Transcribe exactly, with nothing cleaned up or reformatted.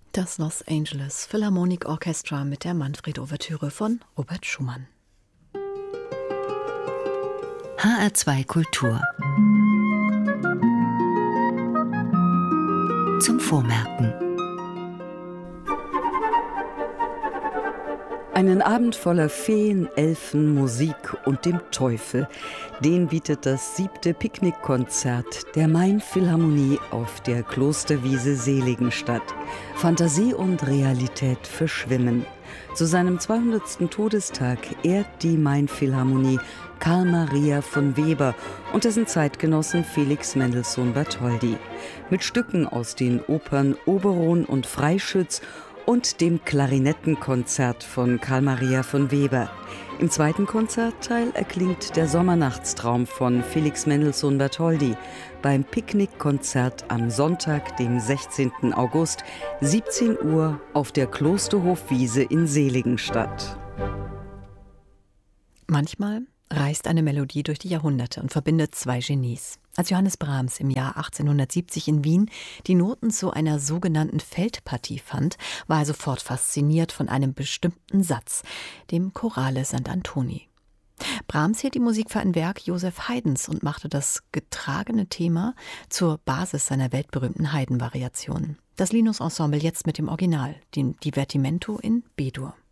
Das Los Angeles Philharmonic Orchestra mit der Manfred-Ouvertüre von Robert Schumann. H R zwei Kultur. Zum Vormerken. Einen Abend voller Feen, Elfen, Musik und dem Teufel, den bietet das siebte Picknickkonzert der Main-Philharmonie auf der Klosterwiese Seligenstadt. Fantasie und Realität verschwimmen. Zu seinem zweihundertsten Todestag ehrt die Main-Philharmonie Carl Maria von Weber und dessen Zeitgenossen Felix Mendelssohn Bartholdy. Mit Stücken aus den Opern Oberon und Freischütz und dem Klarinettenkonzert von Carl Maria von Weber. Im zweiten Konzertteil erklingt der Sommernachtstraum von Felix Mendelssohn Bartholdy beim Picknickkonzert am Sonntag, dem sechzehnten August, siebzehn Uhr auf der Klosterhofwiese in Seligenstadt. Manchmal reist eine Melodie durch die Jahrhunderte und verbindet zwei Genies. Als Johannes Brahms im Jahr achtzehnhundertsiebzig in Wien die Noten zu einer sogenannten Feldpartie fand, war er sofort fasziniert von einem bestimmten Satz, dem Chorale Sant Antoni. Brahms hielt die Musik für ein Werk Joseph Haydns und machte das getragene Thema zur Basis seiner weltberühmten Haydn-Variationen. Das Linus-Ensemble jetzt mit dem Original, dem Divertimento in B-Dur.